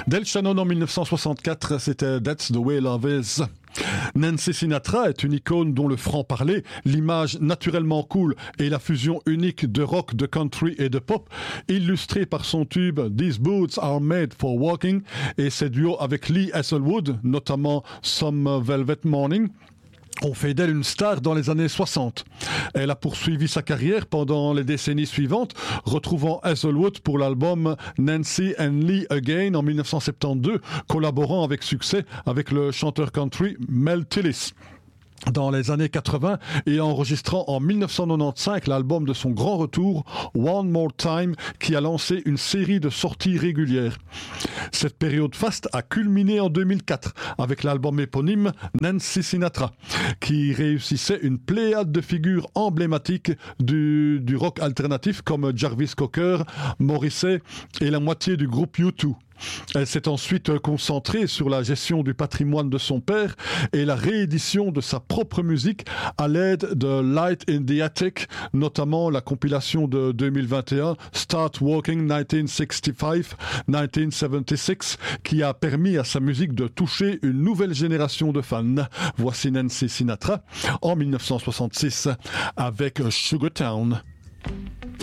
Del Shannon en 1964, c'était That's the Way Love Is. Nancy Sinatra est une icône dont le franc-parler, l'image naturellement cool et la fusion unique de rock, de country et de pop, illustrée par son tube These Boots Are Made for Walking et ses duos avec Lee Hasselwood, notamment Some Velvet Morning, ont fait d'elle une star dans les années 60. Elle a poursuivi sa carrière pendant les décennies suivantes, retrouvant Hasselwood pour l'album Nancy and Lee Again en 1972, collaborant avec succès avec le chanteur country Mel Tillis. Dans les années 80 et enregistrant en 1995 l'album de son grand retour One More Time qui a lancé une série de sorties régulières. Cette période faste a culminé en 2004 avec l'album éponyme Nancy Sinatra qui réussissait une pléiade de figures emblématiques du rock alternatif comme Jarvis Cocker, Morrissey et la moitié du groupe U2. Elle s'est ensuite concentrée sur la gestion du patrimoine de son père et la réédition de sa propre musique à l'aide de Light in the Attic, notamment la compilation de 2021 Start Walking 1965-1976 qui a permis à sa musique de toucher une nouvelle génération de fans. Voici Nancy Sinatra en 1966 avec Sugar Town.